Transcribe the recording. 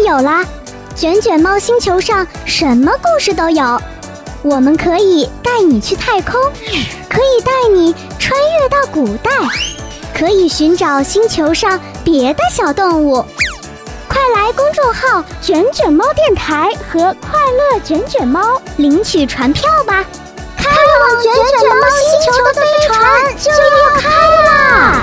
有啦！卷卷猫星球上什么故事都有，我们可以带你去太空，可以带你穿越到古代，可以寻找星球上别的小动物。快来公众号卷卷猫电台和快乐卷卷猫领取船票吧！开往卷卷猫星球的飞船就要开啦！